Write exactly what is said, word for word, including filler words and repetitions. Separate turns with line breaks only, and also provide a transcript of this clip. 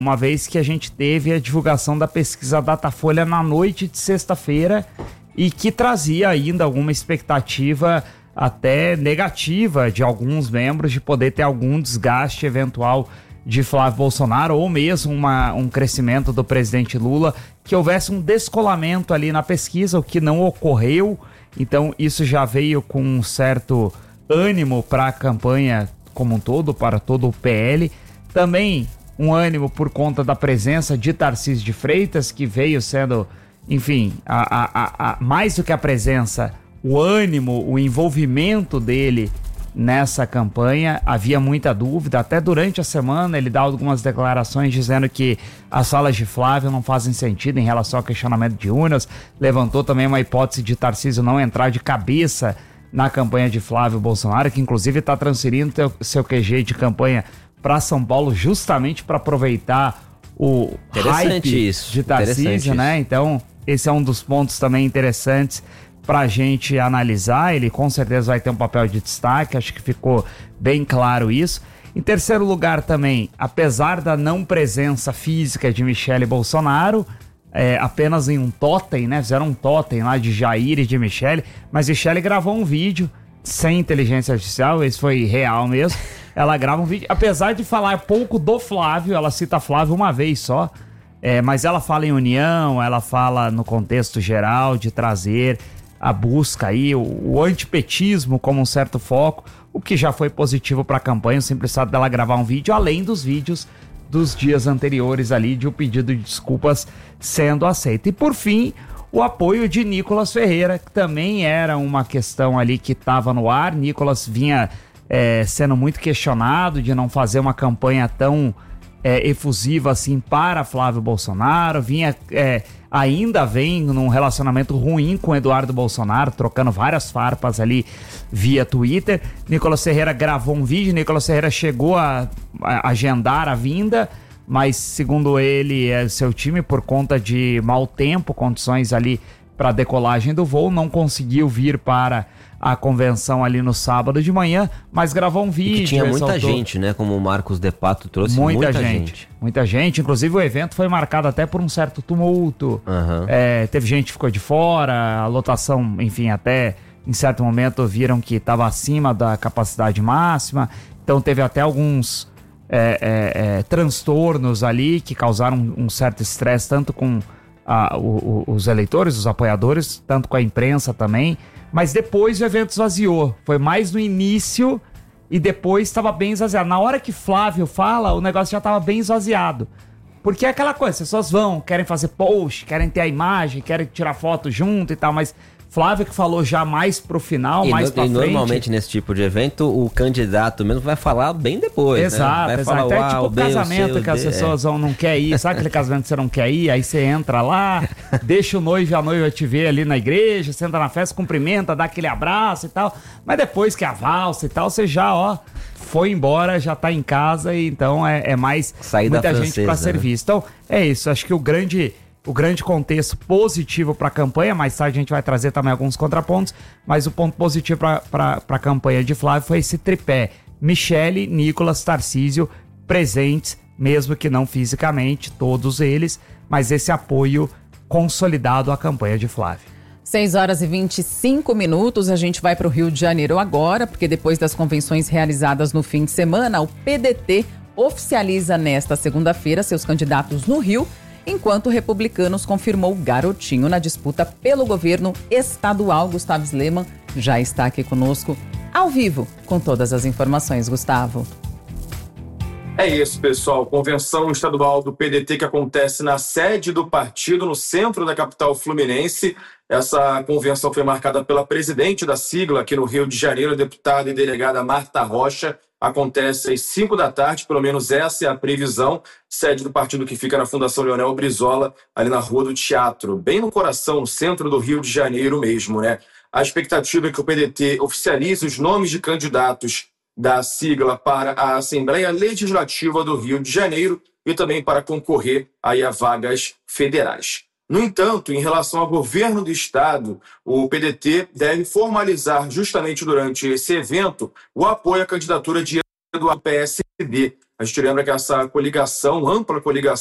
uma vez que a gente teve a divulgação da pesquisa Datafolha na noite de sexta-feira e que trazia ainda alguma expectativa até negativa de alguns membros de poder ter algum desgaste eventual de Flávio Bolsonaro ou mesmo uma, um crescimento do presidente Lula, que houvesse um descolamento ali na pesquisa, o que não ocorreu. Então isso já veio com um certo ânimo para a campanha como um todo, para todo o P L. Também um ânimo por conta da presença de Tarcísio de Freitas, que veio sendo, enfim, a, a, a, a, mais do que a presença, o ânimo, o envolvimento dele nessa campanha. Havia muita dúvida, até durante a semana ele dá algumas declarações dizendo que as falas de Flávio não fazem sentido em relação ao questionamento de urnas. Levantou também uma hipótese de Tarcísio não entrar de cabeça na campanha de Flávio Bolsonaro, que inclusive está transferindo teu, seu Q G de campanha para São Paulo justamente para aproveitar o hype
isso,
de Tarcísio, né?
Isso.
Então esse é um dos pontos também interessantes para a gente analisar. Ele com certeza vai ter um papel de destaque, acho que ficou bem claro isso. Em terceiro lugar também, apesar da não presença física de Michele Bolsonaro, é, apenas em um totem, né? Fizeram um totem lá de Jair e de Michele, mas Michele gravou um vídeo sem inteligência artificial, esse foi real mesmo. Ela grava um vídeo, apesar de falar pouco do Flávio, ela cita Flávio uma vez só, é, mas ela fala em união, ela fala no contexto geral de trazer a busca aí, o, o antipetismo como um certo foco, o que já foi positivo para a campanha, o simples fato dela gravar um vídeo, além dos vídeos dos dias anteriores ali, de um pedido de desculpas sendo aceito. E por fim, o apoio de Nicolas Ferreira, que também era uma questão ali que estava no ar. Nicolas vinha é, sendo muito questionado de não fazer uma campanha tão é, efusiva assim para Flávio Bolsonaro, vinha... É, ainda vem num relacionamento ruim com Eduardo Bolsonaro, trocando várias farpas ali via Twitter. Nicolas Ferreira gravou um vídeo, Nicolas Ferreira chegou a, a agendar a vinda, mas segundo ele e seu time, por conta de mau tempo, condições ali para decolagem do voo, não conseguiu vir para a convenção ali no sábado de manhã, mas gravou um vídeo.
E que tinha muita
ressaltou...
gente, né? Como o Marcos De Pato trouxe, muita,
muita gente,
gente.
Muita gente, inclusive o evento foi marcado até por um certo tumulto.
Uhum.
É, teve gente que ficou de fora, a lotação, enfim, até em certo momento viram que estava acima da capacidade máxima, então teve até alguns é, é, é, transtornos ali que causaram um, um certo estresse, tanto com a, o, o, os eleitores, os apoiadores, tanto com a imprensa também. Mas depois o evento esvaziou. Foi mais no início e depois estava bem esvaziado. Na hora que Flávio fala, o negócio já estava bem esvaziado. Porque é aquela coisa, as pessoas vão, querem fazer post, querem ter a imagem, querem tirar foto junto e tal, mas Flávio que falou já mais pro final,
e
mais
no,
pra
e
frente.
Normalmente nesse tipo de evento, o candidato mesmo vai falar bem depois,
exato,
né? Vai
exato.
falar,
Até
uau,
tipo o
bem,
casamento
seu,
que as pessoas vão, não quer ir. Sabe aquele casamento que você não quer ir? Aí você entra lá, deixa o noivo e a noiva te ver ali na igreja, você entra na festa, cumprimenta, dá aquele abraço e tal. Mas depois que a valsa e tal, você já, ó, foi embora, já tá em casa e então é, é mais
Saída
muita
francesa,
gente pra ser
né?
vista. Então, é isso. Acho que o grande... O grande contexto positivo para a campanha, mais tarde a gente vai trazer também alguns contrapontos, mas o ponto positivo para a campanha de Flávio foi esse tripé: Michele, Nicolas, Tarcísio, presentes, mesmo que não fisicamente, todos eles, mas esse apoio consolidado à campanha de Flávio.
seis horas e vinte e cinco minutos, a gente vai para o Rio de Janeiro agora, porque depois das convenções realizadas no fim de semana, o P D T oficializa nesta segunda-feira seus candidatos no Rio, enquanto o Republicanos confirmou Garotinho na disputa pelo governo estadual. Gustavo Sleman já está aqui conosco ao vivo com todas as informações. Gustavo.
É isso, pessoal. Convenção estadual do P D T que acontece na sede do partido, no centro da capital fluminense. Essa convenção foi marcada pela presidente da sigla aqui no Rio de Janeiro, a deputada e delegada Marta Rocha. Acontece às cinco da tarde, pelo menos essa é a previsão. Sede do partido que fica na Fundação Leonel Brizola, ali na Rua do Teatro, bem no coração, no centro do Rio de Janeiro mesmo, né? A expectativa é que o P D T oficialize os nomes de candidatos da sigla para a Assembleia Legislativa do Rio de Janeiro e também para concorrer aí a vagas federais. No entanto, em relação ao governo do estado, o P D T deve formalizar justamente durante esse evento o apoio à candidatura de do P S D. A gente lembra que essa coligação, ampla coligação,